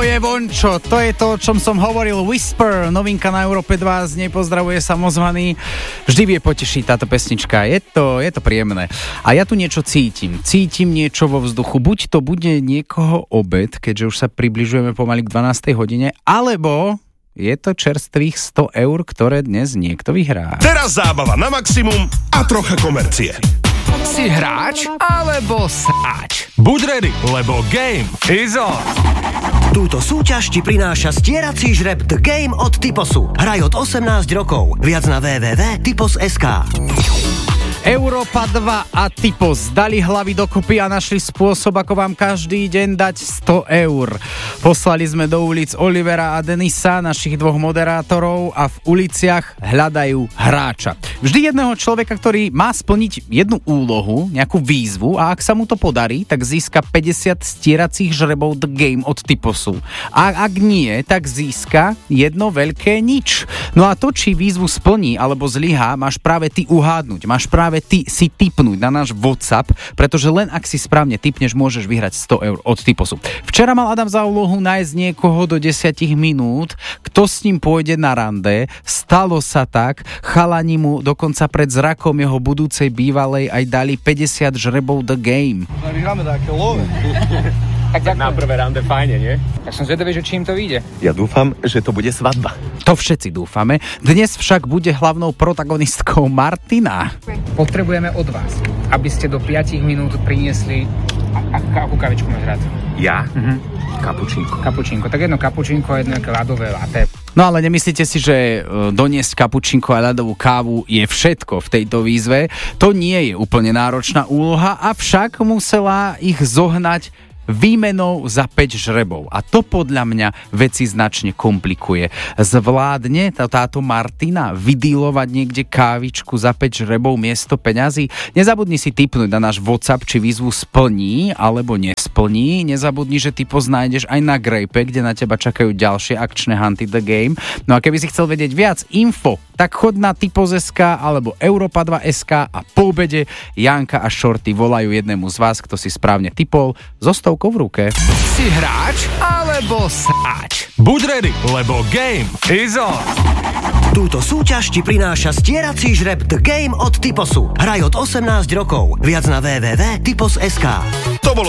je vončo, to je to, o čom som hovoril. Whisper, novinka na Európe 2, z nej pozdravuje samozvaný. Vždy vie potešiť táto pesnička, je to príjemné. A ja tu niečo cítim niečo vo vzduchu. Buď to bude niekoho obed, keďže už sa približujeme pomaly k 12. hodine, alebo je to čerstvých 100 eur, ktoré dnes niekto vyhrá. Teraz zábava na maximum a trocha komercie. Si hráč alebo sáč? Buď ready, lebo game is on. Túto súťaž ti prináša stierací žreb The Game od Typosu. Hraj od 18 rokov. Viac na www.typos.sk. Európa 2 a Typos dali hlavy dokopy a našli spôsob, ako vám každý deň dať 100 eur. Poslali sme do ulic Olivera a Denisa, našich dvoch moderátorov, a v uliciach hľadajú hráča. Vždy jedného človeka, ktorý má splniť jednu úlohu, nejakú výzvu, a ak sa mu to podarí, tak získa 50 stieracích žrebov The Game od Typosu. A ak nie, tak získa jedno veľké nič. No a to, či výzvu splní alebo zlyhá, máš práve ty uhádnuť. Máš práve ty si tipnúť na náš WhatsApp, pretože len ak si správne tipneš, môžeš vyhrať 100 eur od Typosu. Včera mal Adam za úlohu nájsť niekoho do 10 minút, kto s ním pôjde na rande. Stalo sa tak, chalani mu dokonca pred zrakom jeho budúcej bývalej aj dali 50 žrebov The Game. Vyhráme také love. Tak na prvé rande fajne, nie? Tak som zvedavý, že čím to vyjde. Ja dúfam, že to bude svadba. To všetci dúfame. Dnes však bude hlavnou protagonistkou Martina. Potrebujeme od vás, aby ste do 5 minút priniesli... Akú kavičku máš rád? Ja? Kapučínko. Kapučínko. Tak jedno kapučínko a jedno ľadové latte. No ale nemyslíte si, že doniesť kapučínko a ľadovú kávu je všetko v tejto výzve? To nie je úplne náročná úloha, avšak musela ich zohnať výmenou za 5 žrebov. A to podľa mňa veci značne komplikuje. Zvládne táto Martina vydílovať niekde kávičku za 5 žrebov miesto peňazí? Nezabudni si tipnúť na náš WhatsApp, či výzvu splní alebo nesplní. Nezabudni, že ty poznájdeš aj na Grape, kde na teba čakajú ďalšie akčné Hunty the Game. No a keby si chcel vedieť viac info, tak chod na Typos.sk alebo Europa2.sk a po obede Janka a Shorty volajú jednému z vás, kto si správne tipol, so stovkou v ruke. Si hráč alebo sáč? Buď ready, lebo game is on. Túto súťaž ti prináša stierací žreb The Game od Typosu. Hraj od 18 rokov. Viac na www.typos.sk. To bolo